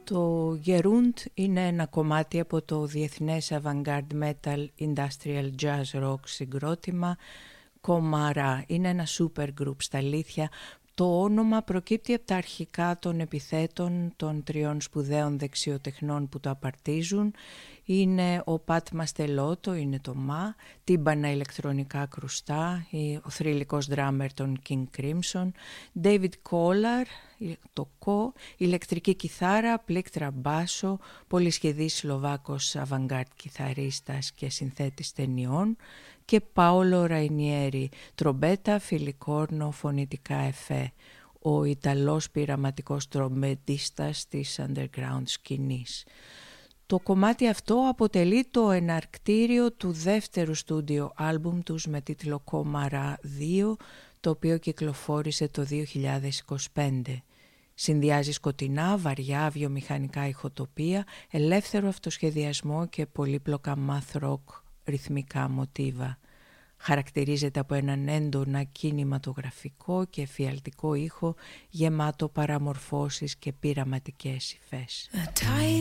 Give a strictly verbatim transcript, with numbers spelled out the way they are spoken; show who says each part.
Speaker 1: Το Gerund είναι ένα κομμάτι από το διεθνές avant-garde metal industrial jazz rock συγκρότημα Κομαρά. Είναι ένα super group στα αλήθεια. Το όνομα προκύπτει από τα αρχικά των επιθέτων των τριών σπουδαίων δεξιοτεχνών που το απαρτίζουν. Είναι ο Πατ Μαστελότο, είναι το Μα, τύμπανα ηλεκτρονικά κρουστά, ο θρυλικός ντράμερ των King Crimson, David Collar, το Κο, ηλεκτρική κιθάρα, πλήκτρα μπάσο, πολυσχεδής Σλοβάκος avant-garde κιθαρίστας και συνθέτης ταινιών, και Πάολο Ραϊνιέρη, τρομπέτα, φιλικόρνο, φωνητικά εφέ, ο Ιταλός πειραματικός τρομπετίστας της underground σκηνής. Το κομμάτι αυτό αποτελεί το εναρκτήριο του δεύτερου στούντιο άλμπουμ τους με τίτλο Κομαρά δύο, το οποίο κυκλοφόρησε το δύο χιλιάδες είκοσι πέντε. Συνδυάζει σκοτεινά, βαριά, βιομηχανικά ηχοτοπία, ελεύθερο αυτοσχεδιασμό και πολύπλοκα math rock ρυθμικά μοτίβα. Χαρακτηρίζεται από έναν έντονα κινηματογραφικό και εφιαλτικό ήχο γεμάτο παραμορφώσεις και πειραματικές υφές.